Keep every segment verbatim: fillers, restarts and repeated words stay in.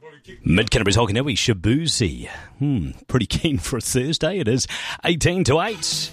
Mid-Canterbury's Hokanui, Shabuzi. Hmm, pretty keen for a Thursday. It is eighteen to eight.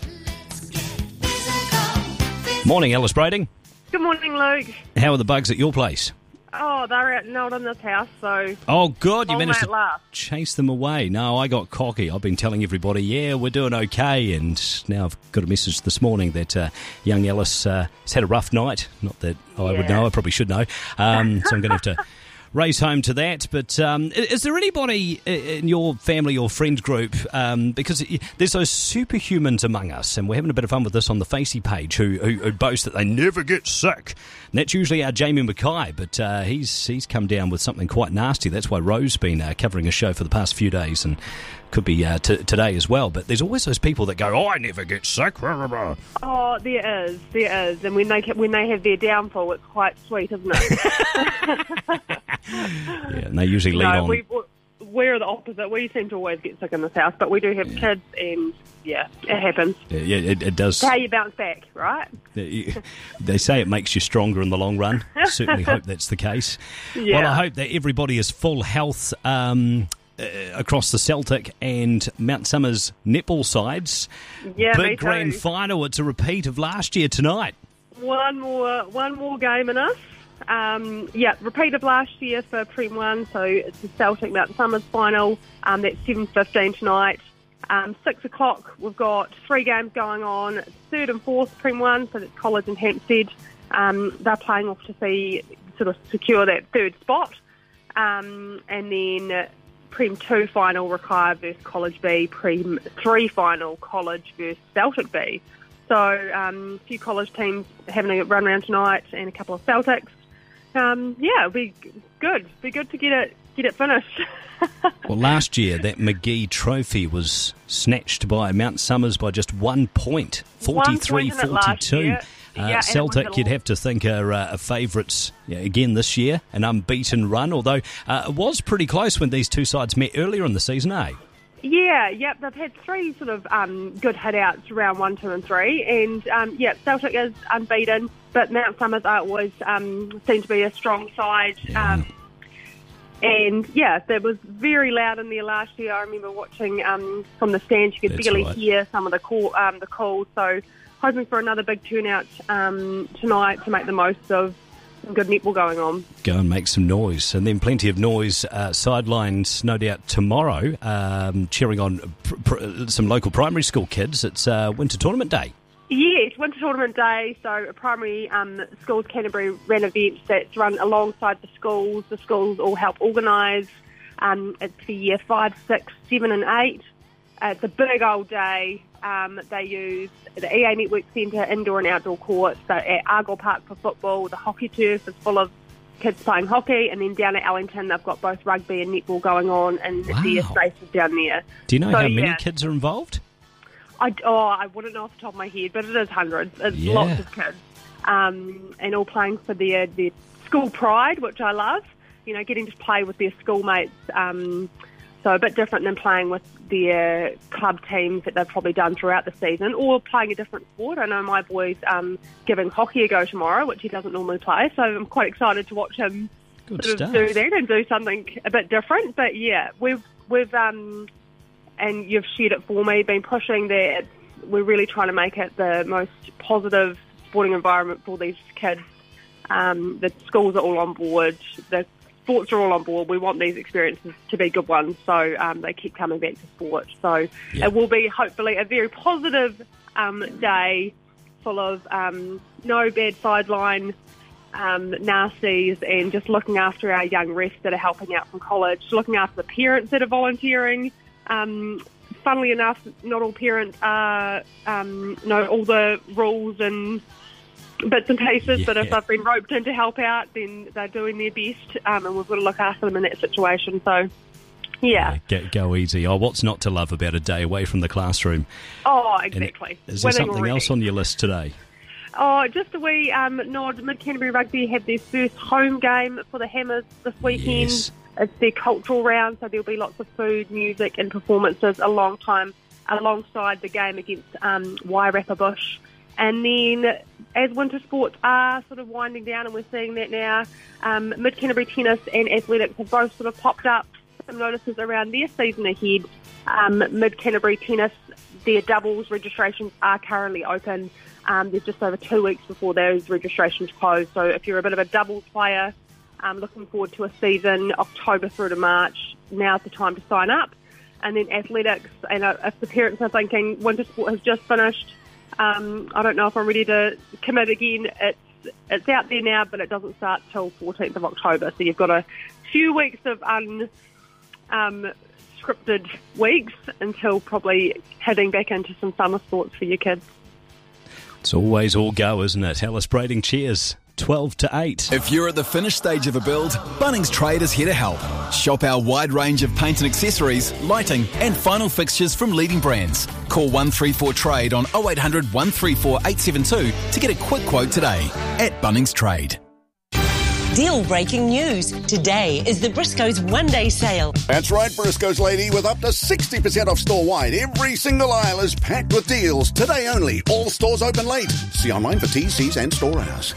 Morning, Alice Brading. Good morning, Luke. How are the bugs at your place? Oh, they're out not in this house, so... Oh, good. You I'll managed to laugh. chase them away. No, I got cocky. I've been telling everybody, yeah, we're doing okay. And now I've got a message this morning that uh, young Alice uh, has had a rough night. Not that I Yeah. would know. I probably should know. Um, so I'm going to have to race home to that. But um, is there anybody in your family or friend group, um, because there's those superhumans among us, and we're having a bit of fun with this on the Facey page, who, who, who boast that they never get sick. And that's usually our Jamie Mackay, but uh, he's he's come down with something quite nasty. That's why Rose's been uh, covering a show for the past few days, and could be uh, t- today as well. But there's always those people that go, oh, I never get sick. Oh, there is, there is. And when they when they have their downfall, it's quite sweet, isn't it? Yeah, and they usually lead no, on. we, we're the opposite. We seem to always get sick in this house, but we do have Yeah. kids, and yeah, it happens. Yeah, yeah, it, it does. It's how you bounce back, right? They say it makes you stronger in the long run. Certainly hope that's the case. Yeah. Well, I hope that everybody is full health um, uh, across the Celtic and Mount Somers netball sides. Yeah, me Big too. grand final. It's a repeat of last year tonight. One more, one more game in us. Um, yeah, repeat of last year for Prem one, so it's the Celtic Mount Somers final. Um, that's seven fifteen tonight. Um, six o'clock, we've got three games going on. Third and fourth Prem one, so that's College and Hampstead. Um, they're playing off to see sort of secure that third spot. Um, and then Prem two final, Rakaia versus College B. Prem three final, College versus Celtic B. So um, a few college teams having a run around tonight, and a couple of Celtics. Um, yeah, it'll be good. It'll be good to get it get it finished. Well, last year that McGee Trophy was snatched by Mount Somers by just one point, forty-three forty-two. Uh, Yeah, Celtic, you'd have to think, are, uh, are favourites yeah, again this year, an unbeaten run, although uh, it was pretty close when these two sides met earlier in the season, eh? Yeah, yep, they've had three sort of um, good hit-outs, round one, two and three, and um, yeah, Celtic is unbeaten, but Mount Somers are always um, seem to be a strong side. Yeah. Um, and yeah, that was very loud in there last year. I remember watching um, from the stands, you could That's barely right. hear some of the call, um, the calls, so hoping for another big turnout um, tonight to make the most of some good netball going on. Go and make some noise. And then plenty of noise uh, sidelines, no doubt, tomorrow, um, cheering on pr- pr- some local primary school kids. It's uh, Winter Tournament Day. Yes, Winter Tournament Day, so primary um, schools Canterbury ran events that's run alongside the schools. The schools all help organise. Um, it's for year five, six, seven and eight. Uh, it's a big old day. Um, they use the E A Network Centre indoor and outdoor courts. So at Argyle Park for football, the hockey turf is full of kids playing hockey, and then down at Ellington they've got both rugby and netball going on, and Wow. the spaces down there. Do you know So, how many yeah. kids are involved? I, oh, I wouldn't know off the top of my head, but it is hundreds. It's Yeah. lots of kids. Um, and all playing for their, their school pride, which I love. You know, getting to play with their schoolmates. Um, so a bit different than playing with their club teams that they've probably done throughout the season, or playing a different sport. I know my boy's um, giving hockey a go tomorrow, which he doesn't normally play, so I'm quite excited to watch him Good sort stuff. of do that and do something a bit different. But yeah, we've we've um, and you've shared it for me, been pushing that. We're really trying to make it the most positive sporting environment for these kids. Um, the schools are all on board. The sports are all on board. We want these experiences to be good ones, so um, they keep coming back to sport. So Yeah. it will be hopefully a very positive um, day, full of um, no bad sideline um, nasties, and just looking after our young refs that are helping out from college, looking after the parents that are volunteering. Um, funnily enough, not all parents are, um, know all the rules and bits and pieces, but if Yeah. they've been roped in to help out, then they're doing their best, um, and we've got to look after them in that situation. So, yeah. Go, go easy. Oh, what's not to love about a day away from the classroom? Oh, And exactly. Is there Winning something already. else on your list today? Oh, just a wee um, nod. Mid-Canterbury Rugby had their first home game for the Hammers this weekend. Yes. It's their cultural round, so there'll be lots of food, music and performances a long time alongside the game against um, Wairarapa Bush. And then as winter sports are sort of winding down, and we're seeing that now, um, Mid-Canterbury Tennis and Athletics have both sort of popped up some notices around their season ahead. Um, Mid-Canterbury Tennis, their doubles registrations are currently open. Um, there's just over two weeks before those registrations close. So if you're a bit of a doubles player, um, looking forward to a season, October through to March, now's the time to sign up. And then athletics, and uh, if the parents are thinking winter sport has just finished, um, I don't know if I'm ready to commit again. It's it's out there now, but it doesn't start till fourteenth of October. So you've got a few weeks of un, um, scripted weeks until probably heading back into some summer sports for your kids. It's always all go, isn't it? Alice Brading, cheers. twelve to eight. If you're at the finished stage of a build, Bunnings Trade is here to help. Shop our wide range of paint and accessories, lighting and final fixtures from leading brands. Call one three four trade on oh eight hundred, one three four, eight seven two to get a quick quote today at Bunnings Trade. Deal-breaking news. Today is the Briscoe's one-day sale. That's right, Briscoe's lady, with up to sixty percent off store-wide. Every single aisle is packed with deals. Today only. All stores open late. See online for T Cs and store hours.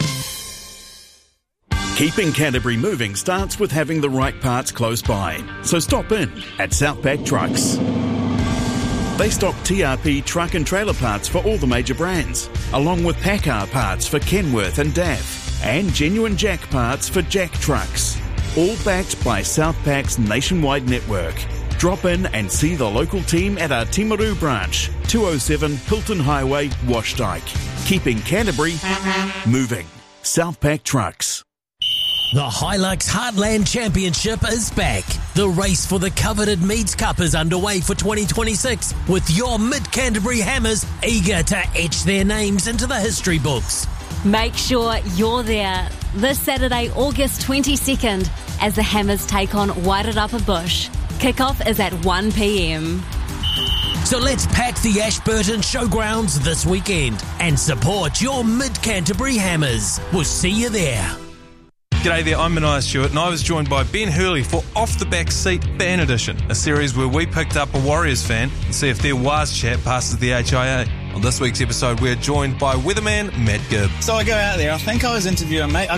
Keeping Canterbury moving starts with having the right parts close by. So stop in at Southpack Trucks. They stock T R P truck and trailer parts for all the major brands, along with Packard parts for Kenworth and D A F, and genuine Jack parts for Jack trucks. All backed by Southpack's nationwide network. Drop in and see the local team at our Timaru branch, two oh seven Hilton Highway, Washdyke. Keeping Canterbury moving. Southpack Trucks. The Hilux Heartland Championship is back. The race for the coveted Meads Cup is underway for twenty twenty-six, with your Mid-Canterbury Hammers eager to etch their names into the history books. Make sure you're there this Saturday, August twenty-second, as the Hammers take on Wairarapa Bush. Kickoff is at one p.m. So let's pack the Ashburton Showgrounds this weekend and support your Mid-Canterbury Hammers. We'll see you there. G'day there, I'm Mania Stewart, and I was joined by Ben Hurley for Off the Back Seat Fan Edition, a series where we picked up a Warriors fan and see if their Waz chat passes the H I A. On this week's episode, we're joined by weatherman Matt Gibb. So I go out there, I think I was interviewing, mate. I